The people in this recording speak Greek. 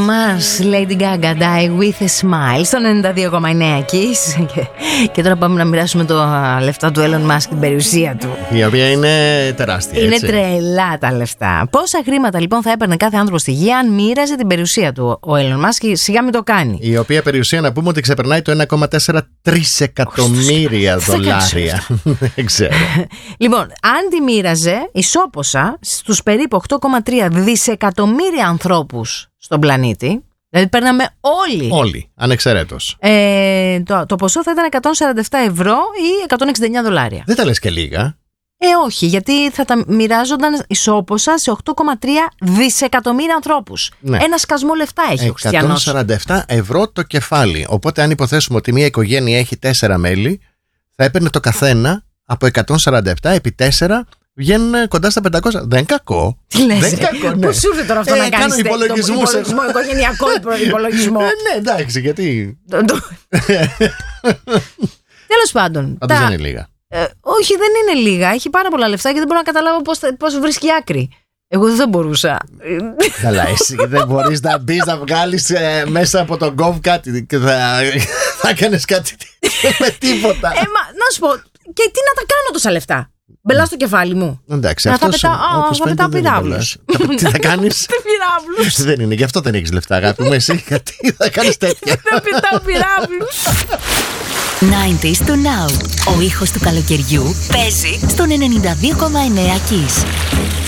Mars, Lady Gaga, Die With A Smile στο 92,9 Kiss. Και τώρα πάμε να μοιράσουμε τα λεφτά του Elon Musk, την περιουσία του, η οποία είναι τεράστια. Είναι έτσι. τρελά τα λεφτά. Πόσα χρήματα λοιπόν θα έπαιρνε κάθε άνθρωπο στη γη αν μοίραζε την περιουσία του ο Elon Musk? Σιγά μην το κάνει. Η οποία περιουσία, να πούμε ότι ξεπερνάει το 1,4 τρισεκατομμύρια δολάρια. Δεν ξέρω. Λοιπόν, αν τη μοίραζε ισόποσα στους περίπου 8,3 δισεκατομμύρια ανθρώπους στον πλανήτη, δηλαδή παίρναμε όλοι. Όλοι, ανεξαιρέτως. Το ποσό θα ήταν 147 ευρώ ή 169 δολάρια. Δεν τα λες και λίγα. Όχι, γιατί θα τα μοιράζονταν ισόποσα σε 8,3 δισεκατομμύρια ανθρώπους. Ναι. Ένα σκασμό λεφτά έχει ο χριστιανός. 147 ευρώ το κεφάλι. Οπότε, αν υποθέσουμε ότι μια οικογένεια έχει 4 μέλη, θα έπαιρνε το καθένα από 147 επί 4. Βγαίνουν κοντά στα 500. Δεν είναι κακό. Τι λες, δεν είναι κακό, ναι. Πώς σου ήρθε τώρα αυτό να κάνεις υπολογισμό, οικογενειακό υπολογισμό? Ναι, εντάξει, γιατί. Τέλος πάντων. Πάντως δεν είναι λίγα. Όχι, δεν είναι λίγα. Έχει πάρα πολλά λεφτά και δεν μπορώ να καταλάβω πώς βρίσκει άκρη. Εγώ δεν θα μπορούσα. Καλά, εσύ δεν μπορείς να μπεις να βγάλεις μέσα από τον Gov κάτι και θα κάνεις κάτι με τίποτα. Να σου πω, και τι να τα κάνω τόσα λεφτά? Μπελά στο κεφάλι μου. Εντάξει, να αυτό θα πετάω πυράβλους. Τι θα κάνεις? Πυράβλους. Δεν είναι, γι' αυτό δεν έχεις λεφτά, αγάπη μου. Εσύ γιατί θα κάνεις τέτοια? Θα πετάω πυράβλους. 90s to now. Ο ήχος του καλοκαιριού παίζει στον 92,9 Kiss.